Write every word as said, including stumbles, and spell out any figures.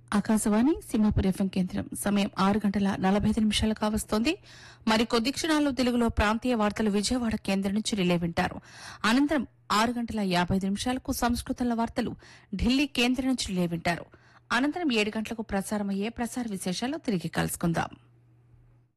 Akashvani Simhapuri FM కేంద్రం సమయం ఆరు గంటల నలభై ఐదు నిమిషాలు కావస్తోంది. మరి కొద్ది క్షణాల్లో తెలుగులో ప్రాంతీయ వార్తలు విజయవాడ కేంద్రం నుంచి రిలే వింటారు. అనంతరం ఆరు గంటల యాభై ఐదు నిమిషాలకు సంస్కృతంలో వార్తలు ఢిల్లీ కేంద్రం నుంచి రిలే వింటారు. అనంతరం ఏడు గంటలకు ప్రసారమయ్యే ప్రసార విశేషాలు తిరిగి కలుసుకుందాం.